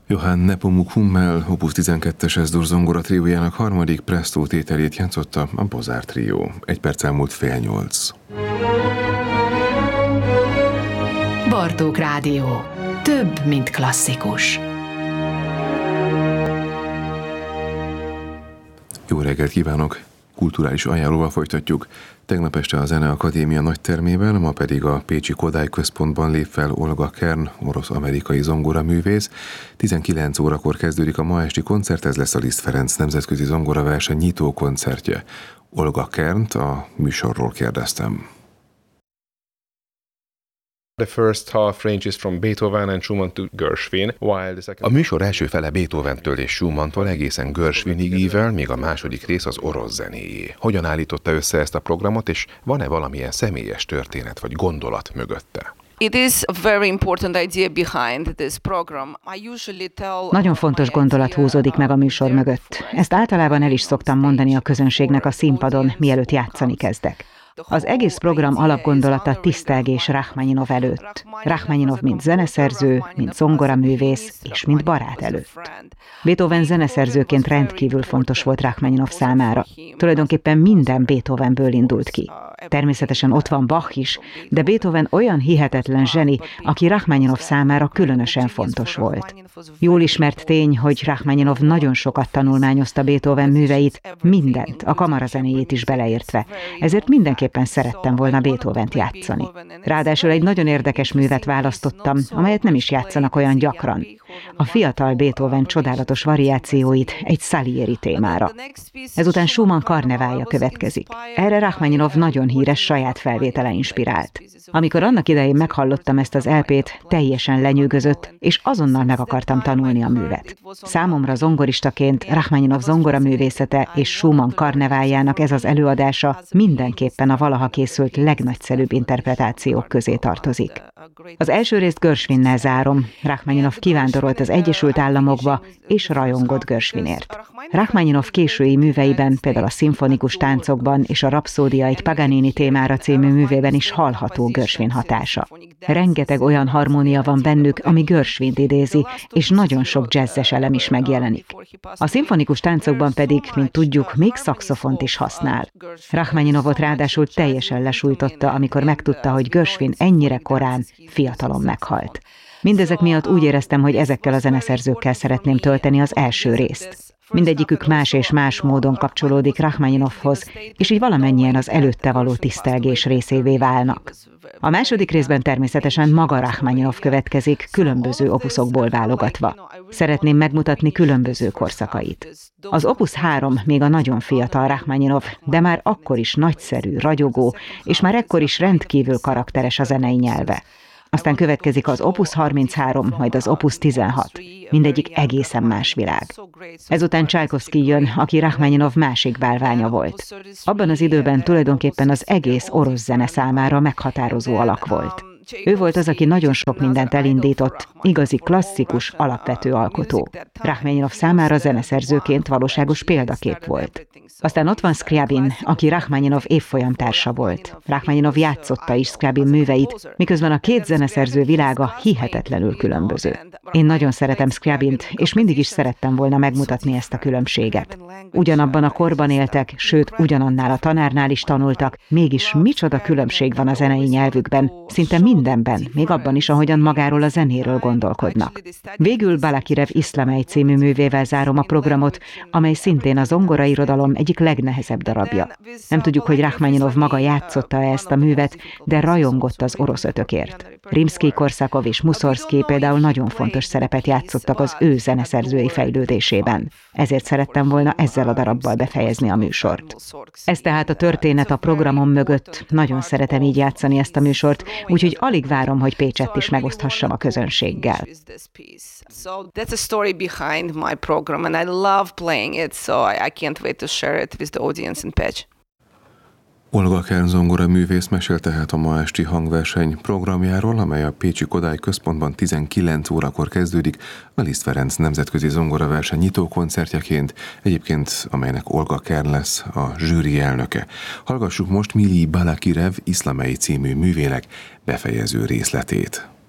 Johann Nepomuk Hummel Opus 12-es S-dur zongora triójának harmadik Presto tételét játszotta a Bozár trió. 1 perc elmúlt 7:30. Bartók Rádió. Több, mint klasszikus. Jó reggelt kívánok! Kulturális ajánlóval folytatjuk. Tegnap este a Zeneakadémia nagytermében, ma pedig a Pécsi Kodály Központban lép fel Olga Kern, orosz-amerikai zongoraművész. 19 órakor kezdődik a ma esti koncert, ez lesz a Liszt Ferenc nemzetközi zongoraverseny nyitó koncertje. Olga Kernt a műsorról kérdeztem. A műsor első fele Beethoventől és Schumanntól egészen Gershwinig ível, míg a második rész az orosz zenéjé. Hogyan állította össze ezt a programot, és van-e valamilyen személyes történet vagy gondolat mögötte? Nagyon fontos gondolat húzódik meg a műsor mögött. Ezt általában el is szoktam mondani a közönségnek a színpadon, mielőtt játszani kezdek. Az egész program alapgondolata tisztelgés Rachmaninov előtt. Rachmaninov mint zeneszerző, mint zongoraművész és mint barát előtt. Beethoven zeneszerzőként rendkívül fontos volt Rachmaninov számára. Tulajdonképpen minden Beethovenből indult ki. Természetesen ott van Bach is, de Beethoven olyan hihetetlen zseni, aki Rachmaninov számára különösen fontos volt. Jól ismert tény, hogy Rachmaninov nagyon sokat tanulmányozta Beethoven műveit, mindent, a kamarazenéjét is beleértve. Ezért mindenképpen szerettem volna Beethovent játszani. Ráadásul egy nagyon érdekes művet választottam, amelyet nem is játszanak olyan gyakran. A fiatal Beethoven csodálatos variációit egy Salieri témára. Ezután Schumann karneválja következik. Erre Rachmaninov nagyon híres saját felvétele inspirált. Amikor annak idején meghallottam ezt az LP-t, teljesen lenyűgözött, és azonnal meg akartam tanulni a művet. Számomra zongoristaként Rachmaninov zongoraművészete és Schumann karneváljának ez az előadása mindenképpen a valaha készült legnagyszerűbb interpretációk közé tartozik. Az első részt Gershwinnel zárom. Rachmaninov kivándorolt az Egyesült Államokba, és rajongott Gershwinért. Rachmaninov késői műveiben, például a szimfonikus táncokban és a Rapszódia egy Paganini témára című művében is hallható Gershwin hatása. Rengeteg olyan harmónia van bennük, ami Gershwint idézi, és nagyon sok jazzes elem is megjelenik. A szimfonikus táncokban pedig, mint tudjuk, még szaxofont is használ. Rachmaninovot ráadásul teljesen lesújtotta, amikor megtudta, hogy Gershwin ennyire korán, fiatalon meghalt. Mindezek miatt úgy éreztem, hogy ezekkel a zeneszerzőkkel szeretném tölteni az első részt. Mindegyikük más és más módon kapcsolódik Rachmaninovhoz, és így valamennyien az előtte való tisztelgés részévé válnak. A második részben természetesen maga Rachmaninov következik, különböző opuszokból válogatva. Szeretném megmutatni különböző korszakait. Az Opus 3 még a nagyon fiatal Rachmaninov, de már akkor is nagyszerű, ragyogó, és már ekkor is rendkívül karakteres a zenei nyelve. Aztán következik az Opus 33, majd az Opus 16. Mindegyik egészen más világ. Ezután Csajkovszky jön, aki Rachmaninov másik bálványa volt. Abban az időben tulajdonképpen az egész orosz zene számára meghatározó alak volt. Ő volt az, aki nagyon sok mindent elindított, igazi klasszikus, alapvető alkotó. Rachmaninov számára zeneszerzőként valóságos példakép volt. Aztán ott van Scriabin, aki Rachmaninov évfolyamtársa volt. Rachmaninov játszotta is Scriabin műveit, miközben a két zeneszerző világa hihetetlenül különböző. Én nagyon szeretem Scriabint, és mindig is szerettem volna megmutatni ezt a különbséget. Ugyanabban a korban éltek, sőt, ugyanannál a tanárnál is tanultak, mégis micsoda különbség van a zenei nyelvükben, szinte mindenben, még abban is, ahogyan magáról a zenéről gondolkodnak. Végül Balakirev Iszlamei című művével zárom a programot, amely szintén a zongorairodalom egyik legnehezebb darabja. Nem tudjuk, hogy Rachmaninov maga játszotta ezt a művet, de rajongott az orosz ötökért. Rimszkij-Korsakov és Muszorszkij például nagyon fontos szerepet játszottak az ő zeneszerzői fejlődésében. Ezért szerettem volna ezzel a darabbal befejezni a műsort. Ez tehát a történet a programom mögött. Nagyon szeretem így játszani ezt a műsort, úgyhogy alig várom, hogy Pécsett is megoszthassam a közönséggel. So that's a story behind my program, and I love playing it, so I can't wait to share it with the audience in Pécs. Olga Kern zongoraművész mesél tehát a ma esti hangverseny programjáról, amely a Pécsi Kodály Központban 19 órakor kezdődik, a Liszt Ferenc nemzetközi zongoraverseny nyitó koncertjeként, egyébként amelynek Olga Kern lesz a zsűri elnöke. Hallgassuk most Mili Balakirev Iszlamei című művének befejező részletét.